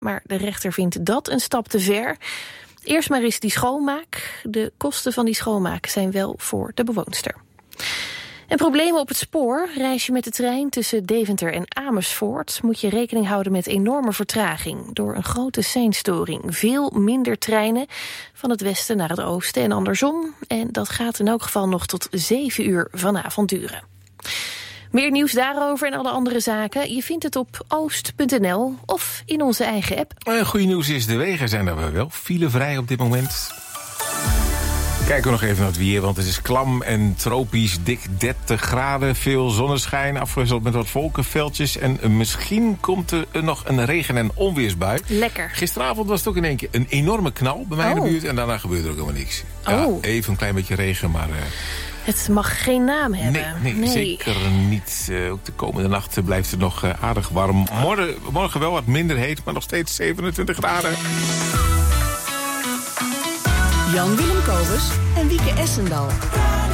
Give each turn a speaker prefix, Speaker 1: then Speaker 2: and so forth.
Speaker 1: Maar de rechter vindt dat een stap te ver. Eerst maar eens die schoonmaak. De kosten van die schoonmaak zijn wel voor de bewoonster. En problemen op het spoor. Reis je met de trein tussen Deventer en Amersfoort, moet je rekening houden met enorme vertraging door een grote seinstoring. Veel minder treinen van het westen naar het oosten en andersom. En dat gaat in elk geval nog tot 7 uur vanavond duren. Meer nieuws daarover en alle andere zaken. Je vindt het op oost.nl of in onze eigen app.
Speaker 2: Goeie nieuws is, de wegen zijn er wel filevrij op dit moment. Kijken we nog even naar het weer, want het is klam en tropisch, dik 30 graden, veel zonneschijn, afgewisseld met wat wolkenveldjes. En misschien komt er nog een regen- en onweersbui.
Speaker 1: Lekker.
Speaker 2: Gisteravond was het ook in één keer een enorme knal bij mij in de buurt en daarna gebeurde er ook helemaal niks. Ja, even een klein beetje regen, maar...
Speaker 1: Het mag geen naam hebben.
Speaker 2: Nee, zeker niet. Ook de komende nacht blijft het nog aardig warm. Morgen wel wat minder heet, maar nog steeds 27 graden.
Speaker 3: Jan Willem Kobus en Wieke Essendal.